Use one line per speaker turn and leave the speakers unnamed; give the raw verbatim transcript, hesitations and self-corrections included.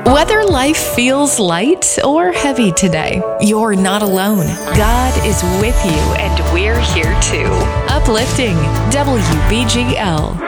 Whether life feels light or heavy today, you're not alone. God is with you, and we're here too. Uplifting W B G L.